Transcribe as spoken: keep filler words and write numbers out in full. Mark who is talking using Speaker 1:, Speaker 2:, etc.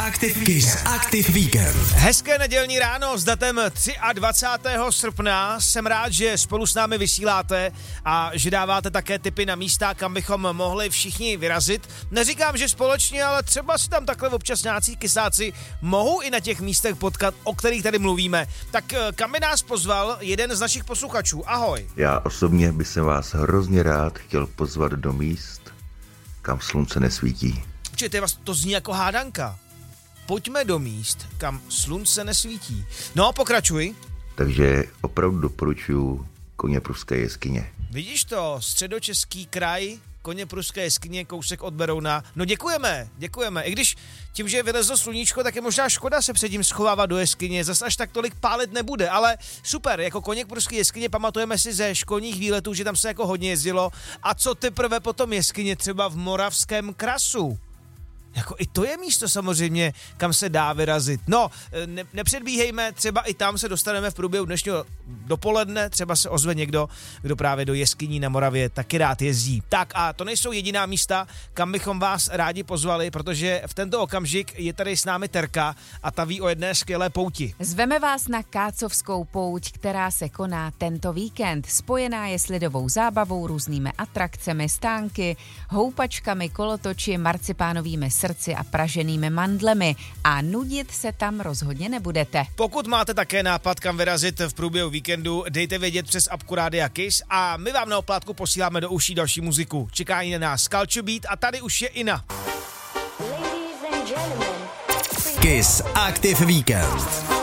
Speaker 1: Aktiv, Kiss Aktiv Víkend.
Speaker 2: Hezké nedělní ráno s datem dvacátého třetího srpna. Jsem rád, že spolu s námi vysíláte a že dáváte také tipy na místa, kam bychom mohli všichni vyrazit. Neříkám, že společně, ale třeba si tam takhle občas nějací kysáci mohou i na těch místech potkat, o kterých tady mluvíme. Tak kam by nás pozval jeden z našich posluchačů? Ahoj.
Speaker 3: Já osobně bych se vás hrozně rád chtěl pozvat do míst, kam slunce nesvítí.
Speaker 2: Počkejte, vás to zní jako hádanka. Pojďme do míst, kam slunce nesvítí. No, pokračuj.
Speaker 3: Takže opravdu doporučuji Koněpruské jeskyně.
Speaker 2: Vidíš to, středočeský kraj, Koněpruské jeskyně, kousek od Berouna. No děkujeme, děkujeme. I když tím, že je vylezlo sluníčko, tak je možná škoda se předtím schovávat do jeskyně. Zas až tak tolik pálit nebude, ale super, jako Koněpruské jeskyně pamatujeme si ze školních výletů, že tam se jako hodně jezdilo. A co teprve potom jeskyně třeba v Moravském Krasu? Jako i to je místo samozřejmě, kam se dá vyrazit. No, ne, nepředbíhejme, třeba i tam se dostaneme v průběhu dnešního dopoledne, třeba se ozve někdo, kdo právě do jeskyní na Moravě taky rád jezdí. Tak a to nejsou jediná místa, kam bychom vás rádi pozvali, protože v tento okamžik je tady s námi Terka a ta ví o jedné skvělé pouti.
Speaker 4: Zveme vás na Kácovskou pouť, která se koná tento víkend. Spojená je s lidovou zábavou, různými atrakcemi, stánky, houpačkami, kolotoči, marcipánovými srdci a praženými mandlemi a nudit se tam rozhodně nebudete.
Speaker 2: Pokud máte také nápad, kam vyrazit v průběhu víkendu, dejte vědět přes apku Rádia Kiss a my vám na oplátku posíláme do uší další muziku. Čeká na nás Culture Beat a tady už je Ina.
Speaker 1: Kiss Aktiv Víkend.